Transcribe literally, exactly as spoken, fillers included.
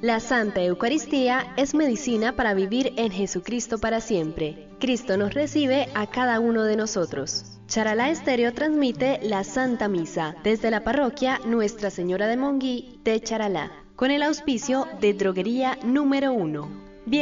La Santa Eucaristía es medicina para vivir en Jesucristo para siempre. Cristo nos recibe a cada uno de nosotros. Charalá Estéreo transmite la Santa Misa desde la parroquia Nuestra Señora de Monguí de Charalá, con el auspicio de Droguería Número uno.